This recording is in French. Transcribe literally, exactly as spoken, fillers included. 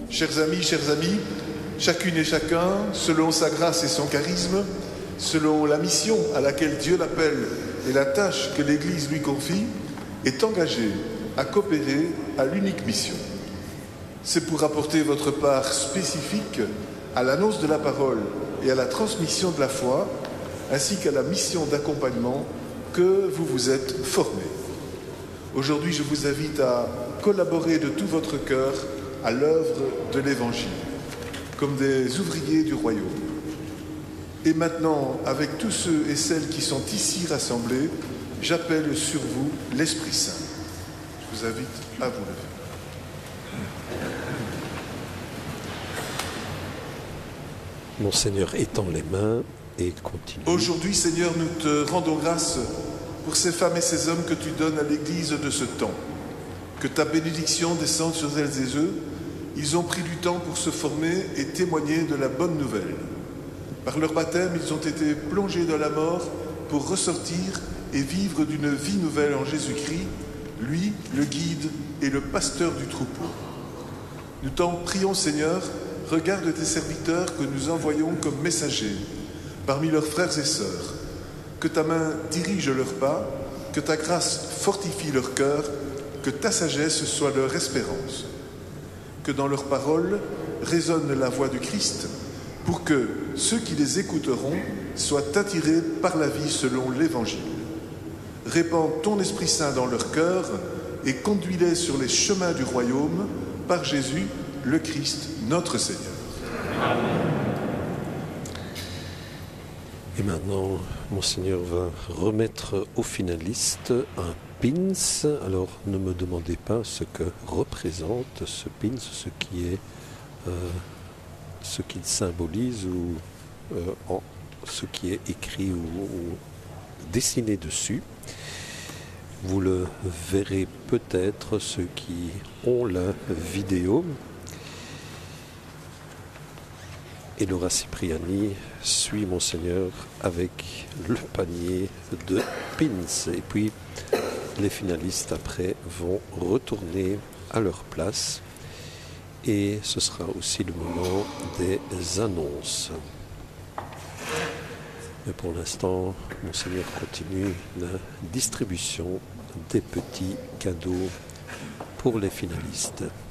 Chers amis, chers amis, chacune et chacun, selon sa grâce et son charisme, selon la mission à laquelle Dieu l'appelle et la tâche que l'Église lui confie, est engagé à coopérer à l'unique mission. C'est pour apporter votre part spécifique à l'annonce de la parole et à la transmission de la foi, ainsi qu'à la mission d'accompagnement que vous vous êtes formés. Aujourd'hui, je vous invite à collaborer de tout votre cœur à l'œuvre de l'Évangile, comme des ouvriers du royaume. Et maintenant, avec tous ceux et celles qui sont ici rassemblés, j'appelle sur vous l'Esprit Saint. Je vous invite à vous lever. Mon Seigneur étend les mains et continue. Aujourd'hui, Seigneur, nous te rendons grâce pour ces femmes et ces hommes que tu donnes à l'Église de ce temps. Que ta bénédiction descende sur elles et eux. Ils ont pris du temps pour se former et témoigner de la bonne nouvelle. Par leur baptême, ils ont été plongés dans la mort pour ressortir et vivre d'une vie nouvelle en Jésus-Christ, lui, le guide et le pasteur du troupeau. Nous t'en prions, Seigneur, regarde tes serviteurs que nous envoyons comme messagers parmi leurs frères et sœurs. Que ta main dirige leurs pas, que ta grâce fortifie leur cœur, que ta sagesse soit leur espérance. Que dans leurs paroles résonne la voix du Christ, pour que ceux qui les écouteront soient attirés par la vie selon l'Évangile. Répands ton Esprit Saint dans leur cœur et conduis-les sur les chemins du royaume par Jésus, le Christ, notre Seigneur. Amen. Et maintenant, Monseigneur va remettre aux finalistes un pins. Alors, ne me demandez pas ce que représente ce pins, ce qui est, euh, ce qu'il symbolise ou euh, en, ce qui est écrit ou, ou dessiné dessus. Vous le verrez peut-être, ceux qui ont la vidéo. Et Laura Cipriani suit Monseigneur avec le panier de pins. Et puis, les finalistes, après, vont retourner à leur place. Et ce sera aussi le moment des annonces. Mais pour l'instant, Monseigneur continue la distribution des petits cadeaux pour les finalistes.